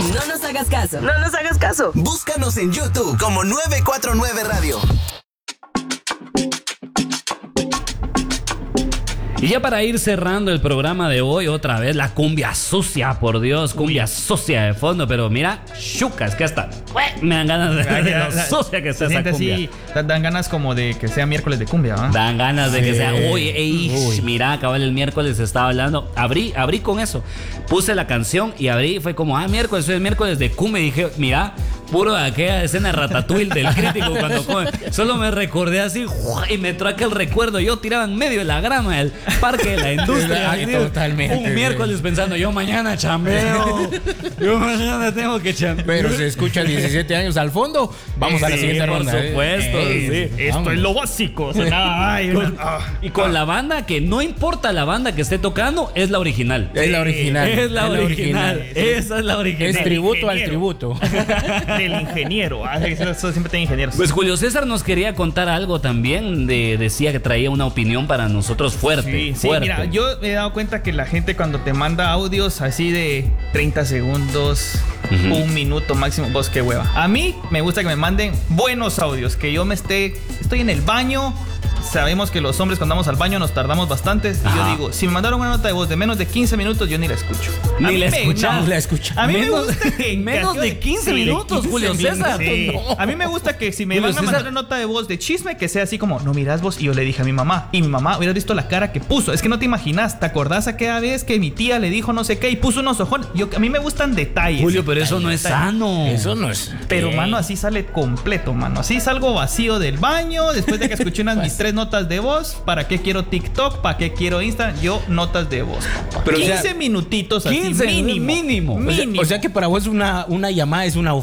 No nos hagas caso. No nos hagas caso. Búscanos en YouTube como 949 Radio. Y ya para ir cerrando el programa de hoy, otra vez la cumbia sucia, por Dios, cumbia sucia de fondo, pero mira, chucas, que hasta me dan ganas de lo sucia que sea esa cumbia. Sí, dan ganas como de que sea miércoles de cumbia, ¿no? Dan ganas de que sea, mira, cabal, el miércoles estaba hablando, abrí con eso, puse la canción y abrí, fue como, miércoles, hoy es miércoles de cumbia, y dije, mira, puro de aquella escena de Ratatouille del crítico cuando come, solo me recordé así, y me trae aquel recuerdo, yo tiraba en medio de la grama del Parque de la Industria, totalmente. Un miércoles pensando, yo mañana chambeo, yo mañana tengo que chambear. Pero se escucha 17 años al fondo. Vamos a la siguiente ronda. Por supuesto, sí. Esto es lo básico. O sea, nada, y con la banda, que no importa la banda que esté tocando, es la original. Es la original. Es la original. Esa es la original. Es tributo al tributo. Del ingeniero. Eso siempre tiene ingenieros. Pues Julio César nos quería contar algo también. Decía que traía una opinión para nosotros fuerte. Sí, mira, yo me he dado cuenta que la gente cuando te manda audios así de 30 segundos, un minuto máximo, vos qué hueva. A mí me gusta que me manden buenos audios, que yo estoy en el baño. Sabemos que los hombres cuando vamos al baño nos tardamos bastante. Y yo digo, si me mandaron una nota de voz de menos de 15 minutos, yo ni la escucho. Ni la escuchas. A mí me gusta que menos de 15 minutos, Julio César. Sí. No. A mí me gusta que si me van a mandar una nota de voz de chisme, que sea así como, no miras vos. Y yo le dije a mi mamá, y mi mamá, hubieras visto la cara que puso. Es que no te imaginas, ¿te acordás aquella vez que mi tía le dijo no sé qué y puso unos ojones? A mí me gustan detalles. Julio, pero eso no es sano. Eso no es. Pero, mano, así sale completo, mano. Así salgo vacío del baño, después de que escuché mis 3 notas de voz. ¿Para qué quiero TikTok? ¿Para qué quiero Instagram? Yo, notas de voz. Pero 15 minutitos así, 15 mínimo. mínimo. O sea que para vos una llamada es una